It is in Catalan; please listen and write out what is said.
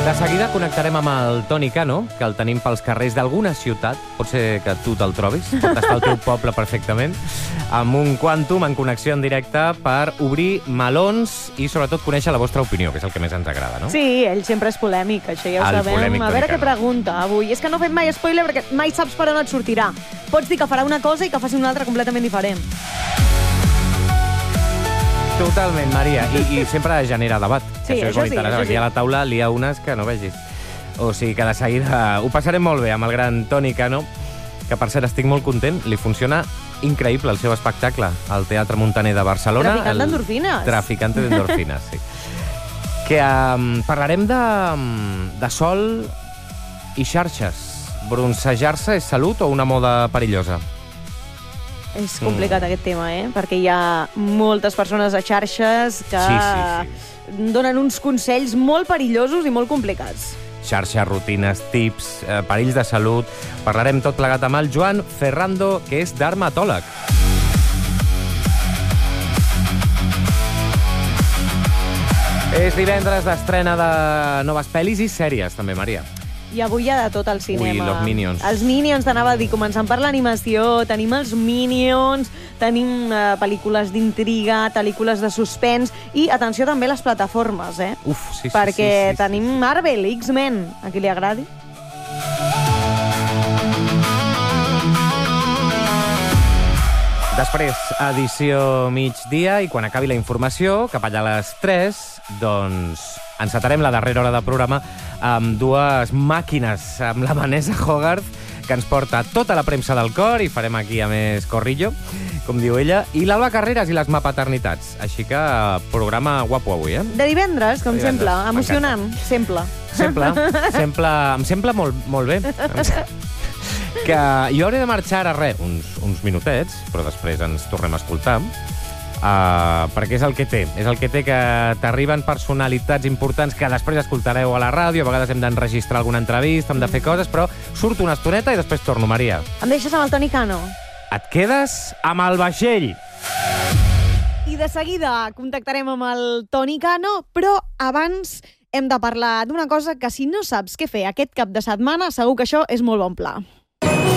De seguida connectarem amb el Toni Cano, que el tenim pels carrers d'alguna ciutat, pot ser que tu te'l trobis, pot estar al teu poble perfectament, amb un quàntum en connexió en directe per obrir melons i sobretot conèixer la vostra opinió, que és el que més ens agrada, no? Sí, ell sempre és polèmic, això ja ho El sabem. polèmic A veure Toni què Cano. pregunta avui. És que no fem mai spoiler perquè mai saps per on et sortirà. Pots dir que farà una cosa i que faci una altra completament diferent. Totalment, Maria, i sempre genera debat. Sí, és això molt sí, interessant, això perquè sí. a la taula li ha unes que no vegis. O sigui que de seguida ho passarem molt bé amb el gran Toni Cano, que per cert estic molt content, li funciona increïble el seu espectacle al Teatre Montaner de Barcelona. Traficant d'endorfines. Traficante d'endorfines, sí. Que parlarem de sol i xarxes. Broncejar-se és salut o una moda perillosa? És complicat aquest tema, perquè hi ha moltes persones a xarxes que donen uns consells molt perillosos i molt complicats. Xarxes, rutines, tips, perills de salut. Parlarem tot plegat amb el Joan Ferrando, que és dermatòleg. És divendres d'estrena de noves pel·lis i sèries, també, Maria. I avui hi ha de tot al cinema. Ui, los Minions. Els Minions, t'anava a dir, començant per l'animació, tenim els Minions, tenim pel·lícules d'intriga, pel·lícules de suspens i, atenció, també les plataformes, Uf, sí, perquè sí. tenim Marvel, X-Men, a qui li agradi. Després, edició migdia, i quan acabi la informació, cap allà a les 3, doncs encetarem la darrera hora de programa amb dues màquines, amb la Vanessa Hogarth, que ens porta tota la premsa del cor, i farem aquí, a més, corrillo, com diu ella, i l'Alba Carreras i les mapaternitats. Així que programa guapo avui, De divendres, com De divendres, sempre, emocionant, sempre. Em sembla molt bé. Que jo hauré de marxar ara, uns minutets, però després ens tornem a escoltar, perquè és el que té, que t'arriben personalitats importants que després escoltareu a la ràdio, a vegades hem d'enregistrar alguna entrevista, hem de fer coses, però surto una estoneta i després torno, Maria. Em deixes amb el Toni Cano? Et quedes amb el vaixell. I de seguida contactarem amb el Toni Cano, però abans hem de parlar d'una cosa que si no saps què fer aquest cap de setmana, segur que això és molt bon pla.